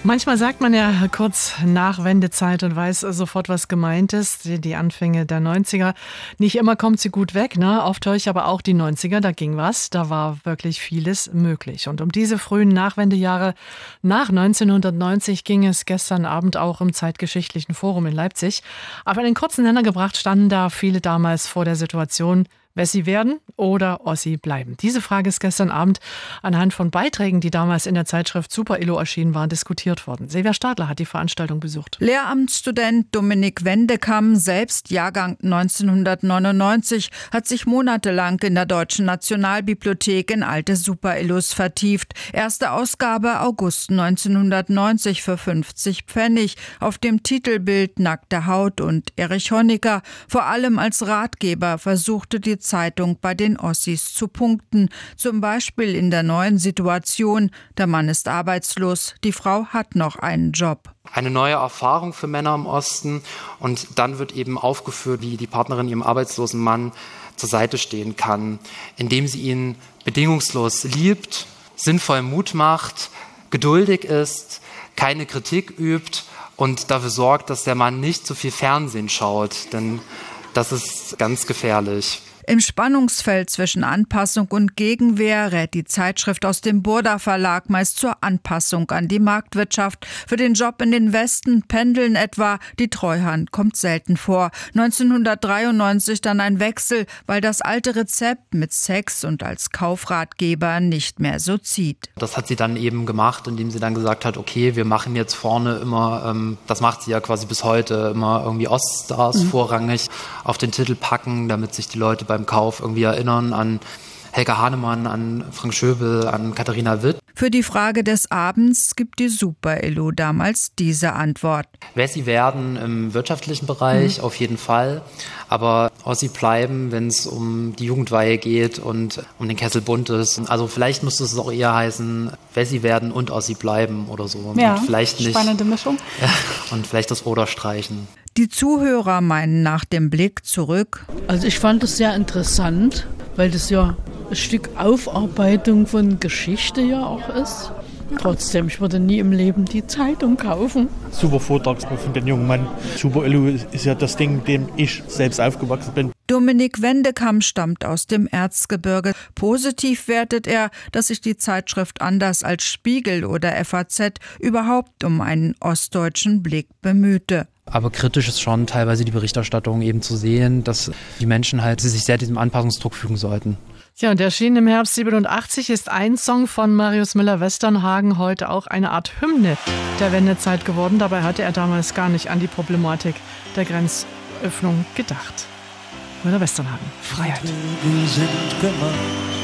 Manchmal sagt man ja kurz nach Wendezeit und weiß sofort, was gemeint ist. Die Anfänge der 90er. Nicht immer kommt sie gut weg, ne? Oft höre ich aber auch die 90er, da ging was. Da war wirklich vieles möglich. Und um diese frühen Nachwendejahre nach 1990 ging es gestern Abend auch im Zeitgeschichtlichen Forum in Leipzig. Auf einen kurzen Nenner gebracht standen da viele damals vor der Situation, Wessi werden oder Ossi bleiben? Diese Frage ist gestern Abend anhand von Beiträgen, die damals in der Zeitschrift Super Illo erschienen waren, diskutiert worden. Silvia Stadler hat die Veranstaltung besucht. Lehramtsstudent Dominik Wendekam, selbst Jahrgang 1999, hat sich monatelang in der Deutschen Nationalbibliothek in alte Super Illos vertieft. Erste Ausgabe August 1990 für 50 Pfennig. Auf dem Titelbild nackte Haut und Erich Honecker. Vor allem als Ratgeber versuchte die Zeitung bei den Ossis zu punkten. Zum Beispiel in der neuen Situation. Der Mann ist arbeitslos, die Frau hat noch einen Job. Eine neue Erfahrung für Männer im Osten, und dann wird eben aufgeführt, wie die Partnerin ihrem arbeitslosen Mann zur Seite stehen kann, indem sie ihn bedingungslos liebt, sinnvoll Mut macht, geduldig ist, keine Kritik übt und dafür sorgt, dass der Mann nicht zu viel Fernsehen schaut, denn das ist ganz gefährlich. Im Spannungsfeld zwischen Anpassung und Gegenwehr rät die Zeitschrift aus dem Burda Verlag meist zur Anpassung an die Marktwirtschaft. Für den Job in den Westen, Pendeln etwa, die Treuhand kommt selten vor. 1993 dann ein Wechsel, weil das alte Rezept mit Sex und als Kaufratgeber nicht mehr so zieht. Das hat sie dann eben gemacht, indem sie dann gesagt hat, okay, wir machen jetzt vorne immer, das macht sie ja quasi bis heute, immer irgendwie Oststars vorrangig auf den Titel packen, damit sich die Leute beim Kauf irgendwie erinnern an Helga Hahnemann, an Frank Schöbel, an Katharina Witt. Für die Frage des Abends gibt die Super Illo damals diese Antwort. Wessi werden im wirtschaftlichen Bereich auf jeden Fall, aber Ossi bleiben, wenn es um die Jugendweihe geht und um den Kessel Buntes. Also vielleicht müsste es auch eher heißen, Wessi werden und Ossi bleiben oder so. Ja, und vielleicht nicht, spannende Mischung. Und vielleicht das Oder streichen. Die Zuhörer meinen nach dem Blick zurück. Also ich fand es sehr interessant, weil das ja ein Stück Aufarbeitung von Geschichte ja auch ist. Trotzdem, ich würde nie im Leben die Zeitung kaufen. Super Vortragsbuch von den jungen Mann. Super Illo ist ja das Ding, dem ich selbst aufgewachsen bin. Dominik Wendekam stammt aus dem Erzgebirge. Positiv wertet er, dass sich die Zeitschrift anders als Spiegel oder FAZ überhaupt um einen ostdeutschen Blick bemühte. Aber kritisch ist schon teilweise die Berichterstattung eben zu sehen, dass die Menschen sie sich sehr diesem Anpassungsdruck fügen sollten. Ja, und erschienen im Herbst 87 ist ein Song von Marius Müller-Westernhagen heute auch eine Art Hymne der Wendezeit geworden. Dabei hatte er damals gar nicht an die Problematik der Grenzöffnung gedacht. Müller-Westernhagen, Freiheit. Die sind gemacht